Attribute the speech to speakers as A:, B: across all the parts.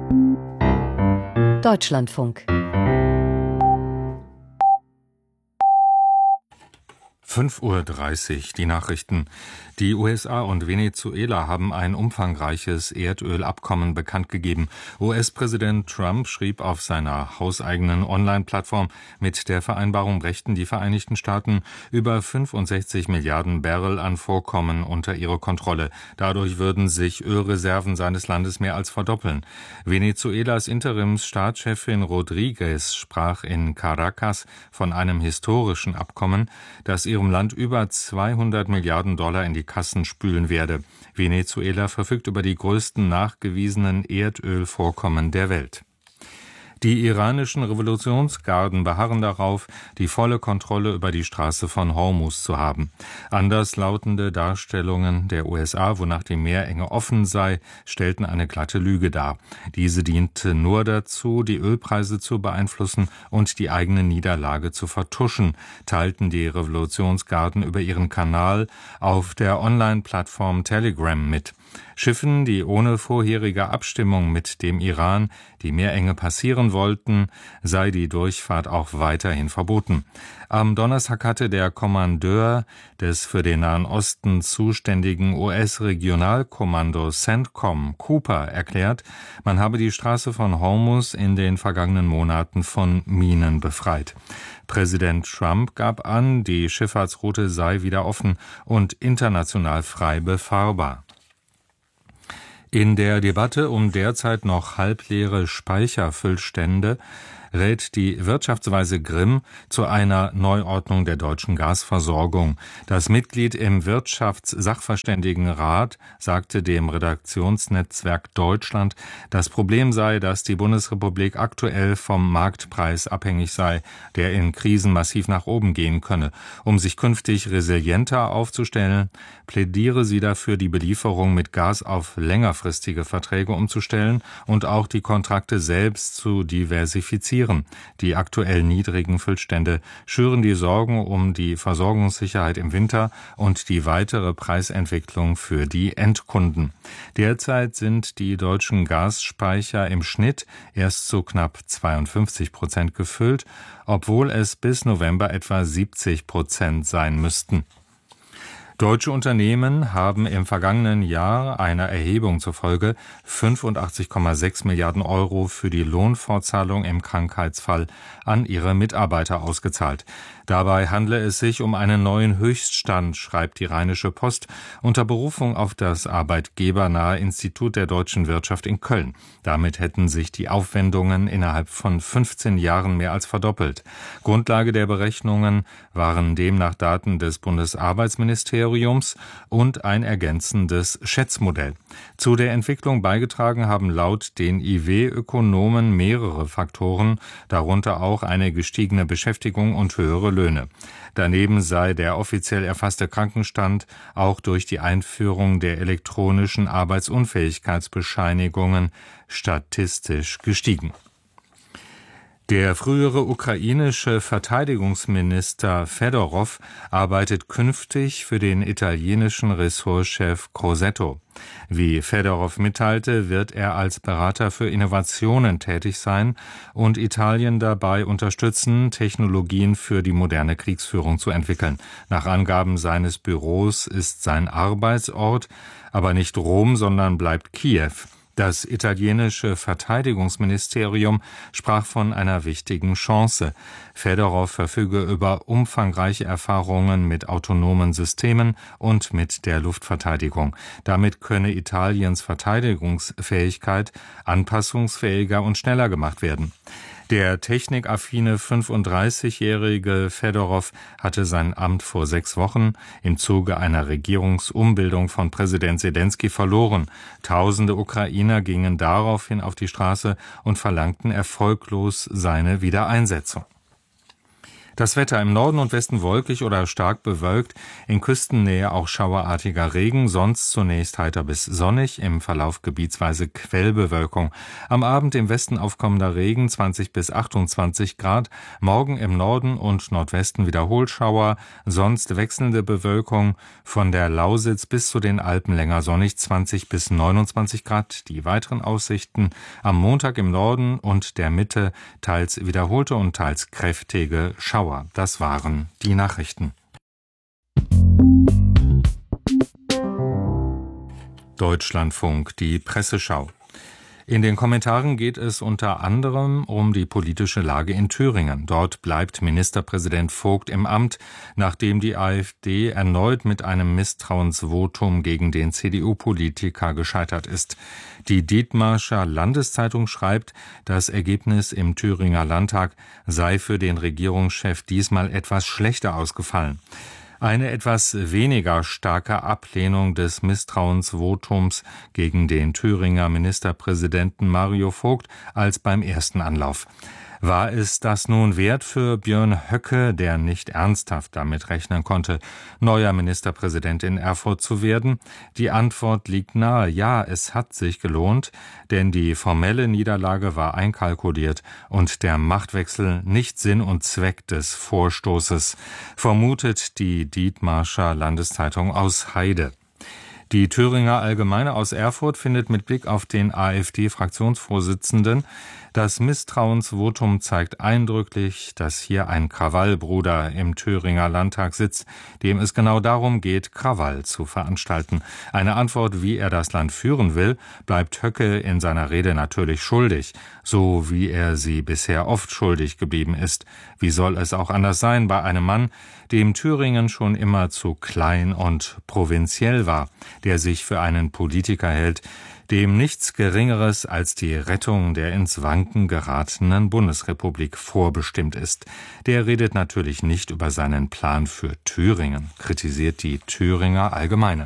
A: Deutschlandfunk.
B: 5:30 Uhr, die Nachrichten. Die USA und Venezuela haben ein umfangreiches Erdölabkommen bekannt gegeben. US-Präsident Trump schrieb auf seiner hauseigenen Online-Plattform, mit der Vereinbarung brächten die Vereinigten Staaten über 65 Milliarden Barrel an Vorkommen unter ihre Kontrolle. Dadurch würden sich Ölreserven seines Landes mehr als verdoppeln. Venezuelas Interimsstaatschefin Rodriguez sprach in Caracas von einem historischen Abkommen, das ihrem Land über 200 Milliarden Dollar in die Kassen spülen werde. Venezuela verfügt über die größten nachgewiesenen Erdölvorkommen der Welt. Die iranischen Revolutionsgarden beharren darauf, die volle Kontrolle über die Straße von Hormuz zu haben. Anderslautende Darstellungen der USA, wonach die Meerenge offen sei, stellten eine glatte Lüge dar. Diese diente nur dazu, die Ölpreise zu beeinflussen und die eigene Niederlage zu vertuschen, teilten die Revolutionsgarden über ihren Kanal auf der Online-Plattform Telegram mit. Schiffen, die ohne vorherige Abstimmung mit dem Iran die Meerenge passieren wollten, sei die Durchfahrt auch weiterhin verboten. Am Donnerstag hatte der Kommandeur des für den Nahen Osten zuständigen US-Regionalkommandos CENTCOM, Cooper, erklärt, man habe die Straße von Hormuz in den vergangenen Monaten von Minen befreit. Präsident Trump gab an, die Schifffahrtsroute sei wieder offen und international frei befahrbar. In der Debatte um derzeit noch halbleere Speicherfüllstände rät die Wirtschaftsweise Grimm zu einer Neuordnung der deutschen Gasversorgung. Das Mitglied im Wirtschaftssachverständigenrat sagte dem Redaktionsnetzwerk Deutschland, das Problem sei, dass die Bundesrepublik aktuell vom Marktpreis abhängig sei, der in Krisen massiv nach oben gehen könne. Um sich künftig resilienter aufzustellen, plädiere sie dafür, die Belieferung mit Gas auf längerfristige Verträge umzustellen und auch die Kontrakte selbst zu diversifizieren. Die aktuell niedrigen Füllstände schüren die Sorgen um die Versorgungssicherheit im Winter und die weitere Preisentwicklung für die Endkunden. Derzeit sind die deutschen Gasspeicher im Schnitt erst zu knapp 52% gefüllt, obwohl es bis November etwa 70% sein müssten. Deutsche Unternehmen haben im vergangenen Jahr einer Erhebung zufolge 85,6 Milliarden Euro für die Lohnfortzahlung im Krankheitsfall an ihre Mitarbeiter ausgezahlt. Dabei handle es sich um einen neuen Höchststand, schreibt die Rheinische Post unter Berufung auf das arbeitgebernahe Institut der deutschen Wirtschaft in Köln. Damit hätten sich die Aufwendungen innerhalb von 15 Jahren mehr als verdoppelt. Grundlage der Berechnungen waren demnach Daten des Bundesarbeitsministeriums und ein ergänzendes Schätzmodell. Zu der Entwicklung beigetragen haben laut den IW-Ökonomen mehrere Faktoren, darunter auch eine gestiegene Beschäftigung und höhere Löhne. Daneben sei der offiziell erfasste Krankenstand auch durch die Einführung der elektronischen Arbeitsunfähigkeitsbescheinigungen statistisch gestiegen. Der frühere ukrainische Verteidigungsminister Fedorow arbeitet künftig für den italienischen Ressortchef Crosetto. Wie Fedorow mitteilte, wird er als Berater für Innovationen tätig sein und Italien dabei unterstützen, Technologien für die moderne Kriegsführung zu entwickeln. Nach Angaben seines Büros ist sein Arbeitsort aber nicht Rom, sondern bleibt Kiew. Das italienische Verteidigungsministerium sprach von einer wichtigen Chance. Fedorow verfüge über umfangreiche Erfahrungen mit autonomen Systemen und mit der Luftverteidigung. Damit könne Italiens Verteidigungsfähigkeit anpassungsfähiger und schneller gemacht werden. Der technikaffine 35-jährige Fedorow hatte sein Amt vor 6 Wochen im Zuge einer Regierungsumbildung von Präsident Selenskyj verloren. Tausende Ukrainer gingen daraufhin auf die Straße und verlangten erfolglos seine Wiedereinsetzung. Das Wetter im Norden und Westen wolkig oder stark bewölkt, in Küstennähe auch schauerartiger Regen, sonst zunächst heiter bis sonnig, im Verlauf gebietsweise Quellbewölkung. Am Abend im Westen aufkommender Regen 20 bis 28 Grad, morgen im Norden und Nordwesten Wiederholschauer, sonst wechselnde Bewölkung, von der Lausitz bis zu den Alpen länger sonnig 20 bis 29 Grad. Die weiteren Aussichten am Montag im Norden und der Mitte teils wiederholte und teils kräftige Schauer. Das waren die Nachrichten. Deutschlandfunk, die Presseschau. In den Kommentaren geht es unter anderem um die politische Lage in Thüringen. Dort bleibt Ministerpräsident Vogt im Amt, nachdem die AfD erneut mit einem Misstrauensvotum gegen den CDU-Politiker gescheitert ist. Die Dithmarscher Landeszeitung schreibt, das Ergebnis im Thüringer Landtag sei für den Regierungschef diesmal etwas schlechter ausgefallen. Eine etwas weniger starke Ablehnung des Misstrauensvotums gegen den Thüringer Ministerpräsidenten Mario Vogt als beim ersten Anlauf. War es das nun wert für Björn Höcke, der nicht ernsthaft damit rechnen konnte, neuer Ministerpräsident in Erfurt zu werden? Die Antwort liegt nahe. Ja, es hat sich gelohnt, denn die formelle Niederlage war einkalkuliert und der Machtwechsel nicht Sinn und Zweck des Vorstoßes, vermutet die Dithmarscher Landeszeitung aus Heide. Die Thüringer Allgemeine aus Erfurt findet mit Blick auf den AfD-Fraktionsvorsitzenden, das Misstrauensvotum zeigt eindrücklich, dass hier ein Krawallbruder im Thüringer Landtag sitzt, dem es genau darum geht, Krawall zu veranstalten. Eine Antwort, wie er das Land führen will, bleibt Höcke in seiner Rede natürlich schuldig, so wie er sie bisher oft schuldig geblieben ist. Wie soll es auch anders sein bei einem Mann, dem Thüringen schon immer zu klein und provinziell war, der sich für einen Politiker hält, dem nichts Geringeres als die Rettung der ins Wanken geratenen Bundesrepublik vorbestimmt ist. Der redet natürlich nicht über seinen Plan für Thüringen, kritisiert die Thüringer Allgemeine.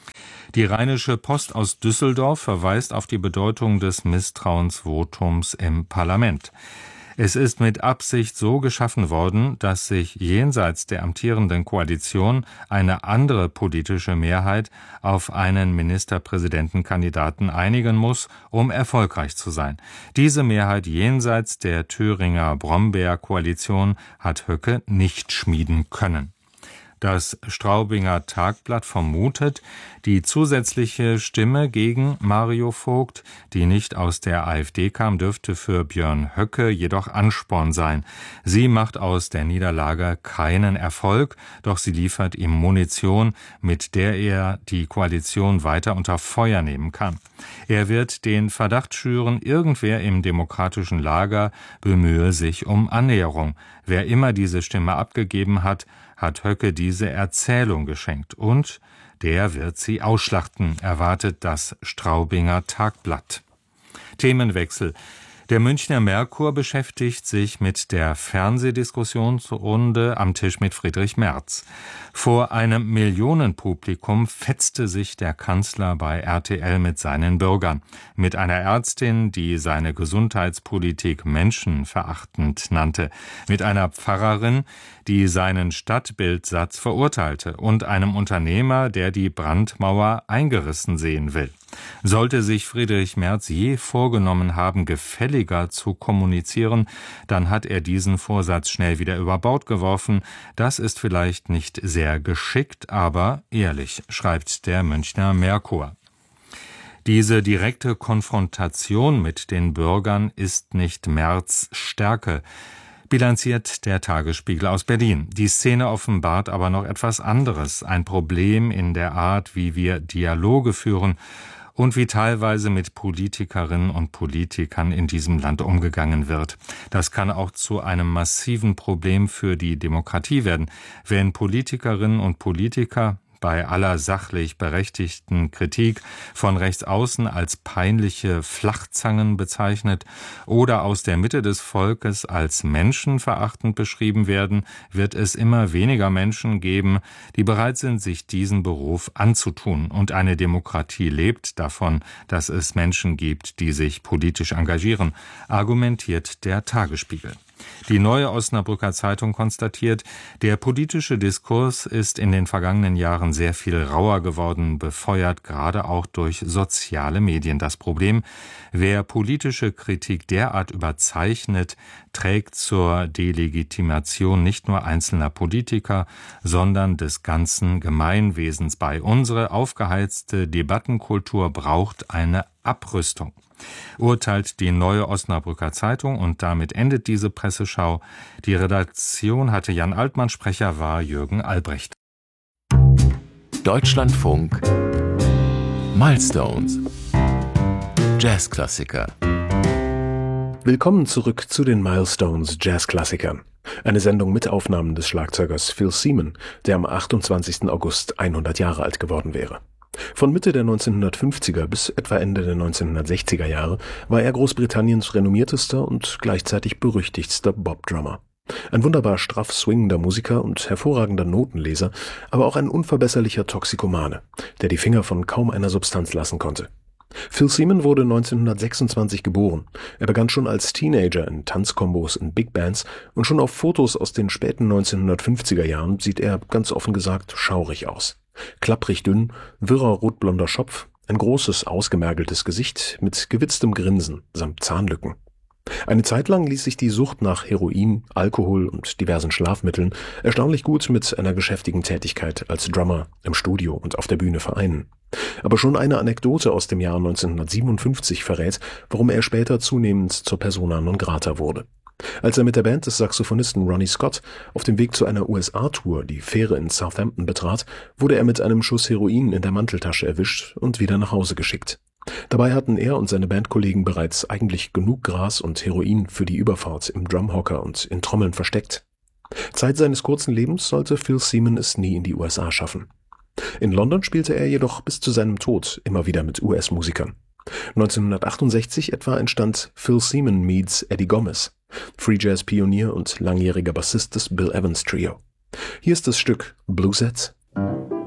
B: Die Rheinische Post aus Düsseldorf verweist auf die Bedeutung des Misstrauensvotums im Parlament. Es ist mit Absicht so geschaffen worden, dass sich jenseits der amtierenden Koalition eine andere politische Mehrheit auf einen Ministerpräsidentenkandidaten einigen muss, um erfolgreich zu sein. Diese Mehrheit jenseits der Thüringer Brombeer-Koalition hat Höcke nicht schmieden können. Das Straubinger Tagblatt vermutet, die zusätzliche Stimme gegen Mario Vogt, die nicht aus der AfD kam, dürfte für Björn Höcke jedoch Ansporn sein. Sie macht aus der Niederlage keinen Erfolg, doch sie liefert ihm Munition, mit der er die Koalition weiter unter Feuer nehmen kann. Er wird den Verdacht schüren, irgendwer im demokratischen Lager bemühe sich um Annäherung. Wer immer diese Stimme abgegeben hat, hat Höcke diese Erzählung geschenkt und der wird sie ausschlachten, erwartet das Straubinger Tagblatt. Themenwechsel. Der Münchner Merkur beschäftigt sich mit der Fernsehdiskussionsrunde am Tisch mit Friedrich Merz. Vor einem Millionenpublikum fetzte sich der Kanzler bei RTL mit seinen Bürgern. Mit einer Ärztin, die seine Gesundheitspolitik menschenverachtend nannte. Mit einer Pfarrerin, die seinen Stadtbildsatz verurteilte. Und einem Unternehmer, der die Brandmauer eingerissen sehen will. Sollte sich Friedrich Merz je vorgenommen haben, gefälliger zu kommunizieren, dann hat er diesen Vorsatz schnell wieder über Bord geworfen. Das ist vielleicht nicht sehr geschickt, aber ehrlich, schreibt der Münchner Merkur. Diese direkte Konfrontation mit den Bürgern ist nicht Merz' Stärke, bilanziert der Tagesspiegel aus Berlin. Die Szene offenbart aber noch etwas anderes, ein Problem in der Art, wie wir Dialoge führen und wie teilweise mit Politikerinnen und Politikern in diesem Land umgegangen wird. Das kann auch zu einem massiven Problem für die Demokratie werden, wenn Politikerinnen und Politiker bei aller sachlich berechtigten Kritik von rechts außen als peinliche Flachzangen bezeichnet oder aus der Mitte des Volkes als menschenverachtend beschrieben werden, wird es immer weniger Menschen geben, die bereit sind, sich diesen Beruf anzutun. Und eine Demokratie lebt davon, dass es Menschen gibt, die sich politisch engagieren, argumentiert der Tagesspiegel. Die Neue Osnabrücker Zeitung konstatiert, der politische Diskurs ist in den vergangenen Jahren sehr viel rauer geworden, befeuert gerade auch durch soziale Medien. Das Problem: Wer politische Kritik derart überzeichnet, trägt zur Delegitimation nicht nur einzelner Politiker, sondern des ganzen Gemeinwesens bei. Unsere aufgeheizte Debattenkultur braucht eine Abrüstung, urteilt die Neue Osnabrücker Zeitung, und damit endet diese Presseschau. Die Redaktion hatte Jan Altmann, Sprecher war Jürgen Albrecht.
A: Deutschlandfunk Milestones. Jazzklassiker.
C: Willkommen zurück zu den Milestones Jazzklassikern. Eine Sendung mit Aufnahmen des Schlagzeugers Phil Seaman, der am 28. August 100 Jahre alt geworden wäre. Von Mitte der 1950er bis etwa Ende der 1960er Jahre war er Großbritanniens renommiertester und gleichzeitig berüchtigster Bobdrummer. Ein wunderbar straff swingender Musiker und hervorragender Notenleser, aber auch ein unverbesserlicher Toxikomane, der die Finger von kaum einer Substanz lassen konnte. Phil Seaman wurde 1926 geboren. Er begann schon als Teenager in Tanzkombos in Big Bands, und schon auf Fotos aus den späten 1950er Jahren sieht er, ganz offen gesagt, schaurig aus. Klapprig dünn, wirrer rotblonder Schopf, ein großes, ausgemergeltes Gesicht mit gewitztem Grinsen samt Zahnlücken. Eine Zeit lang ließ sich die Sucht nach Heroin, Alkohol und diversen Schlafmitteln erstaunlich gut mit einer geschäftigen Tätigkeit als Drummer im Studio und auf der Bühne vereinen. Aber schon eine Anekdote aus dem Jahr 1957 verrät, warum er später zunehmend zur Persona non grata wurde. Als er mit der Band des Saxophonisten Ronnie Scott auf dem Weg zu einer USA-Tour die Fähre in Southampton betrat, wurde er mit einem Schuss Heroin in der Manteltasche erwischt und wieder nach Hause geschickt. Dabei hatten er und seine Bandkollegen bereits eigentlich genug Gras und Heroin für die Überfahrt im Drumhocker und in Trommeln versteckt. Zeit seines kurzen Lebens sollte Phil Seaman es nie in die USA schaffen. In London spielte er jedoch bis zu seinem Tod immer wieder mit US-Musikern. 1968 etwa entstand Phil Seaman meets Eddie Gomez, Free Jazz-Pionier und langjähriger Bassist des Bill Evans Trio. Hier ist das Stück Bluesette.